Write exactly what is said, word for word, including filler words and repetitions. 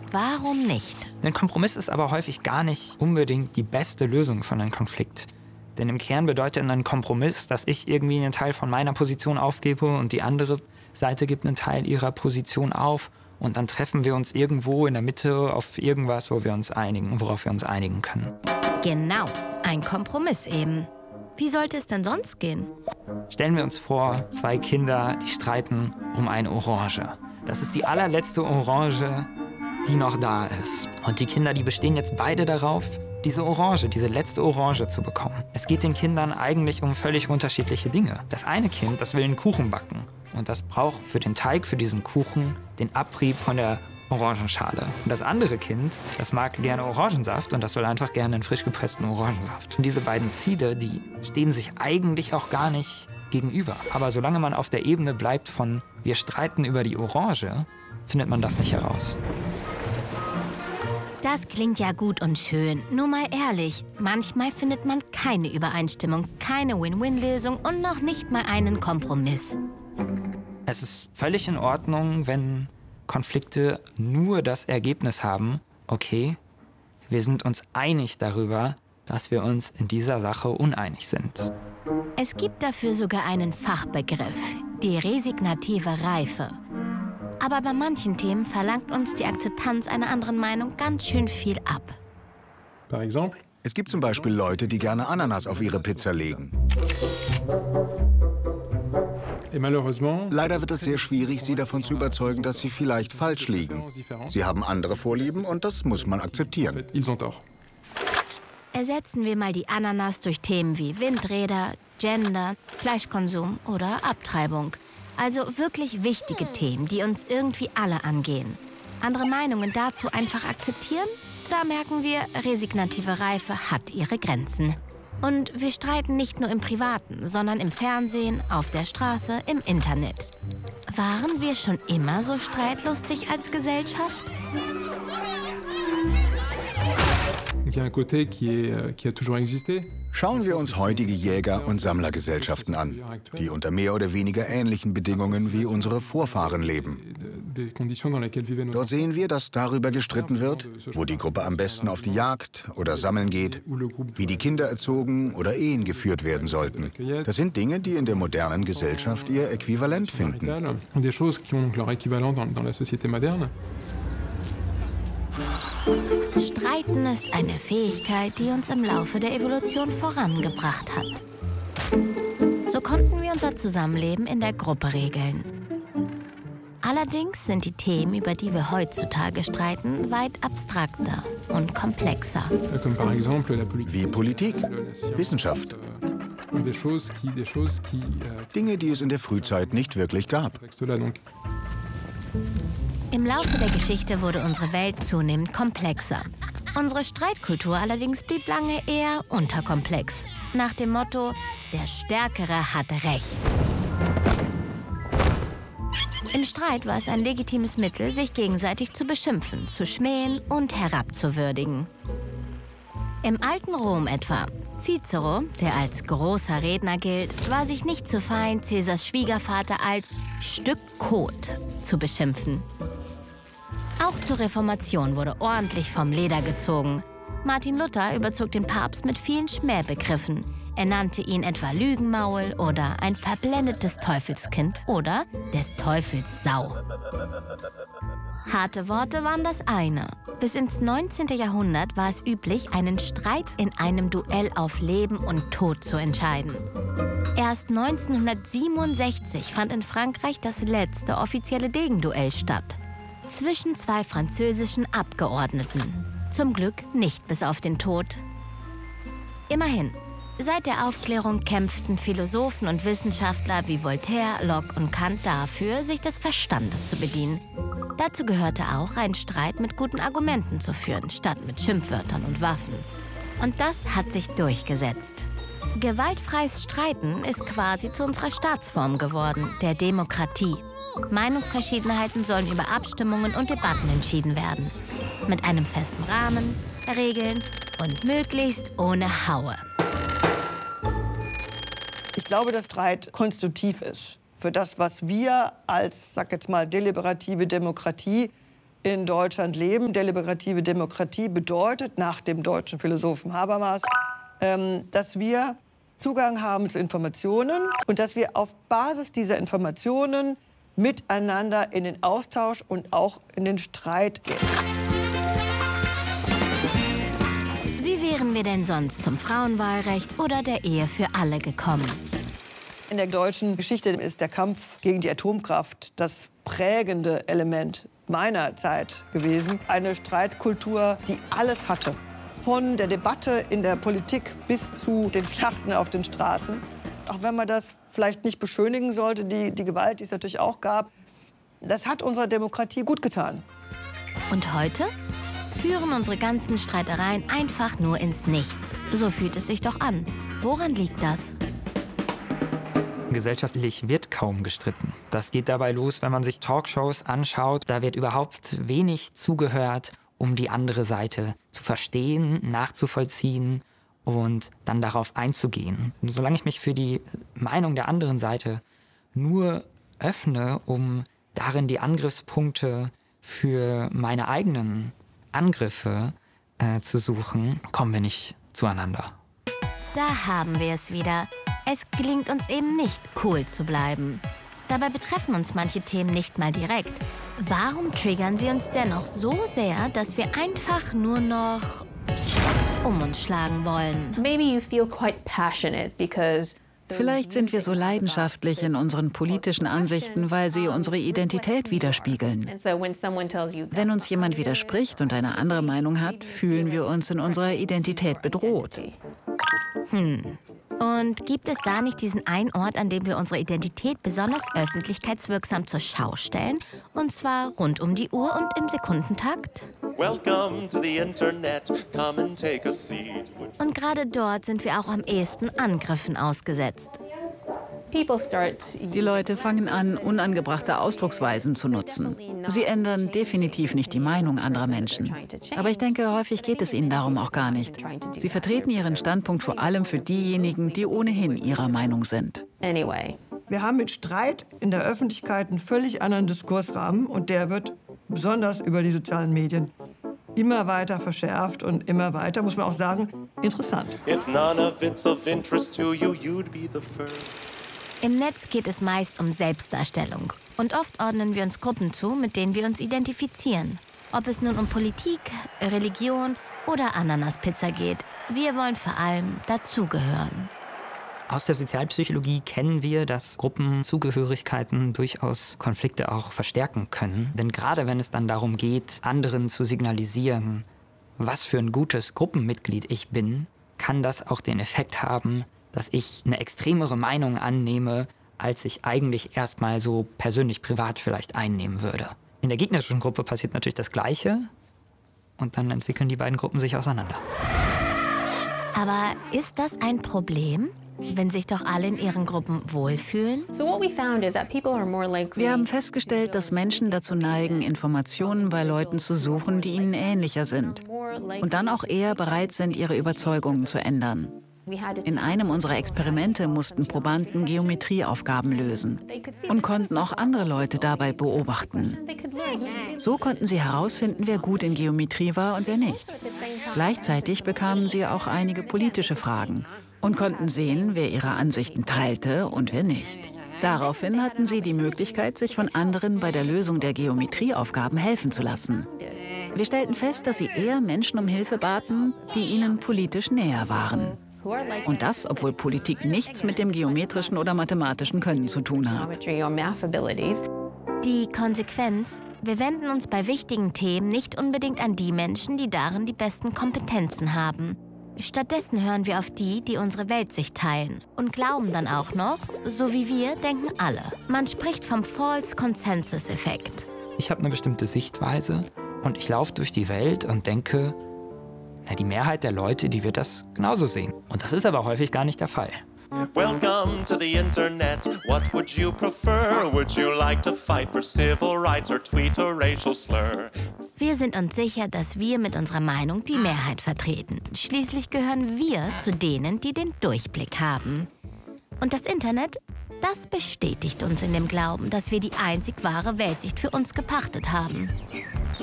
warum nicht? Ein Kompromiss ist aber häufig gar nicht unbedingt die beste Lösung von einem Konflikt. Denn im Kern bedeutet ein Kompromiss, dass ich irgendwie einen Teil von meiner Position aufgebe und die andere Seite gibt einen Teil ihrer Position auf. Und dann treffen wir uns irgendwo in der Mitte auf irgendwas, wo wir uns einigen, worauf wir uns einigen können. Genau, ein Kompromiss eben. Wie sollte es denn sonst gehen? Stellen wir uns vor, zwei Kinder, die streiten um eine Orange. Das ist die allerletzte Orange, die noch da ist. Und die Kinder, die bestehen jetzt beide darauf, diese Orange, diese letzte Orange zu bekommen. Es geht den Kindern eigentlich um völlig unterschiedliche Dinge. Das eine Kind, das will einen Kuchen backen. Und das braucht für den Teig, für diesen Kuchen, den Abrieb von der Orangenschale. Und das andere Kind, das mag gerne Orangensaft und das will einfach gerne einen frisch gepressten Orangensaft. Und diese beiden Ziele, die stehen sich eigentlich auch gar nicht gegenüber. Aber solange man auf der Ebene bleibt von wir streiten über die Orange, findet man das nicht heraus. Das klingt ja gut und schön. Nur mal ehrlich, manchmal findet man keine Übereinstimmung, keine Win-Win-Lösung und noch nicht mal einen Kompromiss. Es ist völlig in Ordnung, wenn Konflikte nur das Ergebnis haben, okay, wir sind uns einig darüber, dass wir uns in dieser Sache uneinig sind. Es gibt dafür sogar einen Fachbegriff, die resignative Reife. Aber bei manchen Themen verlangt uns die Akzeptanz einer anderen Meinung ganz schön viel ab. Es gibt zum Beispiel Leute, die gerne Ananas auf ihre Pizza legen. Leider wird es sehr schwierig, sie davon zu überzeugen, dass sie vielleicht falsch liegen. Sie haben andere Vorlieben und das muss man akzeptieren. Ersetzen wir mal die Ananas durch Themen wie Windräder, Gender, Fleischkonsum oder Abtreibung. Also wirklich wichtige Themen, die uns irgendwie alle angehen. Andere Meinungen dazu einfach akzeptieren? Da merken wir, resignative Reife hat ihre Grenzen. Und wir streiten nicht nur im Privaten, sondern im Fernsehen, auf der Straße, im Internet. Waren wir schon immer so streitlustig als Gesellschaft? Schauen wir uns heutige Jäger- und Sammlergesellschaften an, die unter mehr oder weniger ähnlichen Bedingungen wie unsere Vorfahren leben. Dort sehen wir, dass darüber gestritten wird, wo die Gruppe am besten auf die Jagd oder Sammeln geht, wie die Kinder erzogen oder Ehen geführt werden sollten. Das sind Dinge, die in der modernen Gesellschaft ihr Äquivalent finden. Streiten ist eine Fähigkeit, die uns im Laufe der Evolution vorangebracht hat. So konnten wir unser Zusammenleben in der Gruppe regeln. Allerdings sind die Themen, über die wir heutzutage streiten, weit abstrakter und komplexer. Wie Politik, Wissenschaft. Dinge, die es in der Frühzeit nicht wirklich gab. Im Laufe der Geschichte wurde unsere Welt zunehmend komplexer. Unsere Streitkultur allerdings blieb lange eher unterkomplex. Nach dem Motto, der Stärkere hat Recht. Im Streit war es ein legitimes Mittel, sich gegenseitig zu beschimpfen, zu schmähen und herabzuwürdigen. Im alten Rom etwa. Cicero, der als großer Redner gilt, war sich nicht zu fein, Caesars Schwiegervater als Stück Kot zu beschimpfen. Auch zur Reformation wurde ordentlich vom Leder gezogen. Martin Luther überzog den Papst mit vielen Schmähbegriffen. Er nannte ihn etwa Lügenmaul oder ein verblendetes Teufelskind oder des Teufels Sau. Harte Worte waren das eine. Bis ins neunzehnte. Jahrhundert war es üblich, einen Streit in einem Duell auf Leben und Tod zu entscheiden. Erst neunzehnhundertsiebenundsechzig fand in Frankreich das letzte offizielle Degenduell statt. Zwischen zwei französischen Abgeordneten. Zum Glück nicht bis auf den Tod. Immerhin, seit der Aufklärung kämpften Philosophen und Wissenschaftler wie Voltaire, Locke und Kant dafür, sich des Verstandes zu bedienen. Dazu gehörte auch, einen Streit mit guten Argumenten zu führen, statt mit Schimpfwörtern und Waffen. Und das hat sich durchgesetzt. Gewaltfreies Streiten ist quasi zu unserer Staatsform geworden, der Demokratie. Meinungsverschiedenheiten sollen über Abstimmungen und Debatten entschieden werden. Mit einem festen Rahmen, Regeln und möglichst ohne Haue. Ich glaube, dass Streit konstruktiv ist für das, was wir als, sag jetzt mal, deliberative Demokratie in Deutschland leben. Deliberative Demokratie bedeutet nach dem deutschen Philosophen Habermas, ähm, dass wir Zugang haben zu Informationen und dass wir auf Basis dieser Informationen miteinander in den Austausch und auch in den Streit gehen. Wie wären wir denn sonst zum Frauenwahlrecht oder der Ehe für alle gekommen? In der deutschen Geschichte ist der Kampf gegen die Atomkraft das prägende Element meiner Zeit gewesen. Eine Streitkultur, die alles hatte. Von der Debatte in der Politik bis zu den Schlachten auf den Straßen. Auch wenn man das vielleicht nicht beschönigen sollte, die, die Gewalt, die es natürlich auch gab, das hat unserer Demokratie gut getan. Und heute führen unsere ganzen Streitereien einfach nur ins Nichts. So fühlt es sich doch an. Woran liegt das? Gesellschaftlich wird kaum gestritten. Das geht dabei los, wenn man sich Talkshows anschaut. Da wird überhaupt wenig zugehört, um die andere Seite zu verstehen, nachzuvollziehen und dann darauf einzugehen. Und solange ich mich für die Meinung der anderen Seite nur öffne, um darin die Angriffspunkte für meine eigenen Angriffe äh, zu suchen, kommen wir nicht zueinander. Da haben wir es wieder. Es gelingt uns eben nicht, cool zu bleiben. Dabei betreffen uns manche Themen nicht mal direkt. Warum triggern sie uns dennoch so sehr, dass wir einfach nur noch um uns schlagen wollen? Maybe you feel quite passionate because Vielleicht sind wir so leidenschaftlich in unseren politischen Ansichten, weil sie unsere Identität widerspiegeln. Wenn uns jemand widerspricht und eine andere Meinung hat, fühlen wir uns in unserer Identität bedroht. Hm. Und gibt es da nicht diesen einen Ort, an dem wir unsere Identität besonders öffentlichkeitswirksam zur Schau stellen? Und zwar rund um die Uhr und im Sekundentakt? Welcome to the Internet. Come and take a seat. Und gerade dort sind wir auch am ehesten Angriffen ausgesetzt. Die Leute fangen an, unangebrachte Ausdrucksweisen zu nutzen. Sie ändern definitiv nicht die Meinung anderer Menschen. Aber ich denke, häufig geht es ihnen darum auch gar nicht. Sie vertreten ihren Standpunkt vor allem für diejenigen, die ohnehin ihrer Meinung sind. Wir haben mit Streit in der Öffentlichkeit einen völlig anderen Diskursrahmen und der wird besonders über die sozialen Medien immer weiter verschärft und immer weiter, muss man auch sagen, interessant. If none of it's of interest to you, you'd be the first. Im Netz geht es meist um Selbstdarstellung. Und oft ordnen wir uns Gruppen zu, mit denen wir uns identifizieren. Ob es nun um Politik, Religion oder Ananaspizza geht, wir wollen vor allem dazugehören. Aus der Sozialpsychologie kennen wir, dass Gruppenzugehörigkeiten durchaus Konflikte auch verstärken können. Denn gerade wenn es dann darum geht, anderen zu signalisieren, was für ein gutes Gruppenmitglied ich bin, kann das auch den Effekt haben, dass ich eine extremere Meinung annehme, als ich eigentlich erstmal so persönlich privat vielleicht einnehmen würde. In der gegnerischen Gruppe passiert natürlich das Gleiche und dann entwickeln die beiden Gruppen sich auseinander. Aber ist das ein Problem, wenn sich doch alle in ihren Gruppen wohlfühlen? Wir haben festgestellt, dass Menschen dazu neigen, Informationen bei Leuten zu suchen, die ihnen ähnlicher sind und dann auch eher bereit sind, ihre Überzeugungen zu ändern. In einem unserer Experimente mussten Probanden Geometrieaufgaben lösen und konnten auch andere Leute dabei beobachten. So konnten sie herausfinden, wer gut in Geometrie war und wer nicht. Gleichzeitig bekamen sie auch einige politische Fragen und konnten sehen, wer ihre Ansichten teilte und wer nicht. Daraufhin hatten sie die Möglichkeit, sich von anderen bei der Lösung der Geometrieaufgaben helfen zu lassen. Wir stellten fest, dass sie eher Menschen um Hilfe baten, die ihnen politisch näher waren. Und das, obwohl Politik nichts mit dem geometrischen oder mathematischen Können zu tun hat. Die Konsequenz: Wir wenden uns bei wichtigen Themen nicht unbedingt an die Menschen, die darin die besten Kompetenzen haben. Stattdessen hören wir auf die, die unsere Weltsicht teilen und glauben dann auch noch, so wie wir, denken alle. Man spricht vom False Consensus-Effekt. Ich habe eine bestimmte Sichtweise und ich laufe durch die Welt und denke, na, die Mehrheit der Leute, die wird das genauso sehen. Und das ist aber häufig gar nicht der Fall. Welcome to the Internet. What would you prefer? Would you like to fight for civil rights or tweet a racial slur? Wir sind uns sicher, dass wir mit unserer Meinung die Mehrheit vertreten. Schließlich gehören wir zu denen, die den Durchblick haben. Und das Internet, das bestätigt uns in dem Glauben, dass wir die einzig wahre Weltsicht für uns gepachtet haben.